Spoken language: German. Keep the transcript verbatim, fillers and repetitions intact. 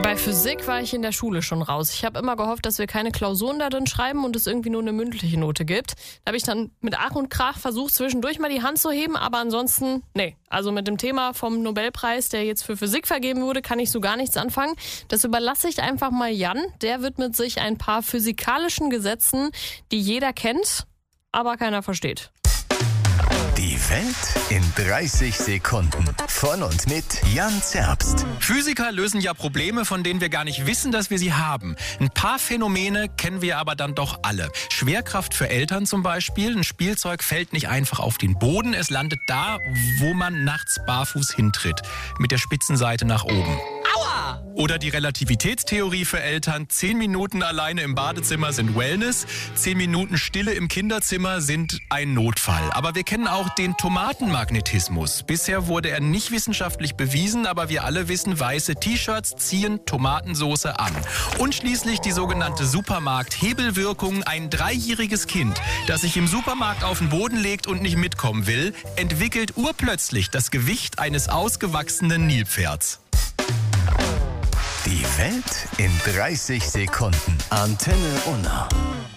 Bei Physik war ich in der Schule schon raus. Ich habe immer gehofft, dass wir keine Klausuren da drin schreiben und es irgendwie nur eine mündliche Note gibt. Da habe ich dann mit Ach und Krach versucht, zwischendurch mal die Hand zu heben, aber ansonsten, nee. Also mit dem Thema vom Nobelpreis, der jetzt für Physik vergeben wurde, kann ich so gar nichts anfangen. Das überlasse ich einfach mal Jan. Der widmet sich ein paar physikalischen Gesetzen, die jeder kennt, aber keiner versteht. Die Welt in dreißig Sekunden. Von und mit Jan Zerbst. Physiker lösen ja Probleme, von denen wir gar nicht wissen, dass wir sie haben. Ein paar Phänomene kennen wir aber dann doch alle. Schwerkraft für Eltern zum Beispiel. Ein Spielzeug fällt nicht einfach auf den Boden. Es landet da, wo man nachts barfuß hintritt. Mit der Spitzenseite nach oben. Aua! Oder die Relativitätstheorie für Eltern. Zehn Minuten alleine im Badezimmer sind Wellness. Zehn Minuten Stille im Kinderzimmer sind ein Notfall. Aber wir kennen auch den Tomatenmagnetismus. Bisher wurde er nicht wissenschaftlich bewiesen, aber wir alle wissen, weiße T-Shirts ziehen Tomatensauce an. Und schließlich die sogenannte Supermarkt-Hebelwirkung. Ein dreijähriges Kind, das sich im Supermarkt auf den Boden legt und nicht mitkommen will, entwickelt urplötzlich das Gewicht eines ausgewachsenen Nilpferds. Die Welt in dreißig Sekunden. Antenne Unna.